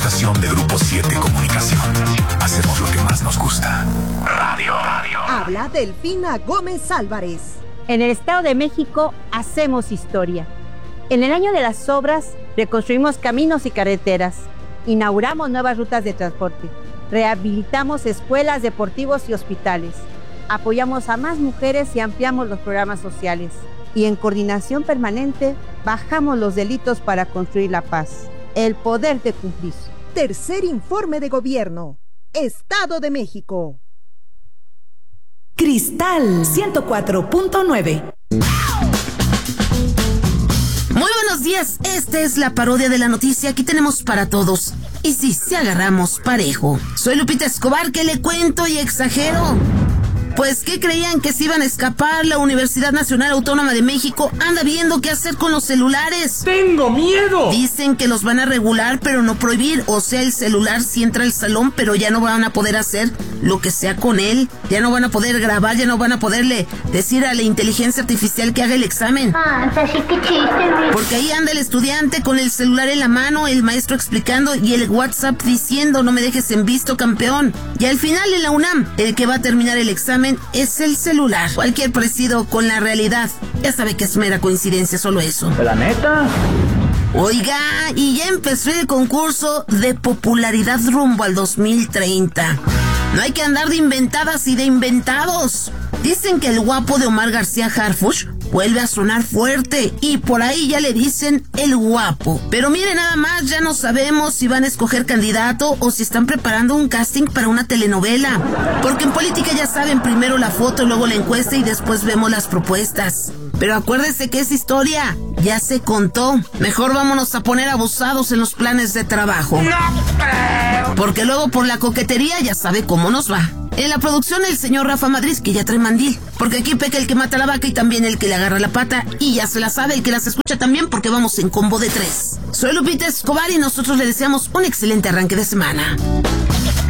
estación de Grupo 7 Comunicación. Hacemos lo que más nos gusta. Radio. Habla Delfina Gómez Álvarez. En el Estado de México hacemos historia. En el año de las obras, reconstruimos caminos y carreteras, inauguramos nuevas rutas de transporte, rehabilitamos escuelas, deportivos y hospitales, apoyamos a más mujeres y ampliamos los programas sociales. Y en coordinación permanente, bajamos los delitos para construir la paz. El poder de cumplir. Tercer informe de gobierno. Estado de México. Cristal 104.9. Muy buenos días, esta es la parodia de la noticia que tenemos para todos. Y sí, se agarramos parejo. Soy Lupita Escobar, ¿qué le cuento y exagero? Pues, ¿qué creían que se iban a escapar? La Universidad Nacional Autónoma de México anda viendo qué hacer con los celulares. ¡Tengo miedo! Dicen que los van a regular, pero no prohibir. O sea, el celular sí entra al salón, pero ya no van a poder hacer lo que sea con él. Ya no van a poder grabar, ya no van a poderle decir a la inteligencia artificial que haga el examen. Así que chiste, Luis. Porque ahí anda el estudiante con el celular en la mano, el maestro explicando y el WhatsApp diciendo: no me dejes en visto, campeón. Y al final en la UNAM, el que va a terminar el examen es el celular. Cualquier parecido con la realidad, ya sabe que es mera coincidencia, solo eso. ¿La neta? Oiga, y ya empezó el concurso de popularidad rumbo al 2030. No hay que andar de inventadas y de inventados. Dicen que el guapo de Omar García Harfuch vuelve a sonar fuerte y por ahí ya le dicen el guapo. Pero mire, nada más, ya no sabemos si van a escoger candidato o si están preparando un casting para una telenovela. Porque en política ya saben, primero la foto, luego la encuesta y después vemos las propuestas. Pero acuérdese que esa historia ya se contó. Mejor vámonos a poner abusados en los planes de trabajo. No creo. Porque luego por la coquetería ya sabe cómo nos va. En la producción el señor Rafa Madrid, que ya trae mandil. Porque aquí peca el que mata la vaca y también el que le agarra la pata. Y ya se la sabe el que las escucha también, porque vamos en combo de 3. Soy Lupita Escobar y nosotros le deseamos un excelente arranque de semana.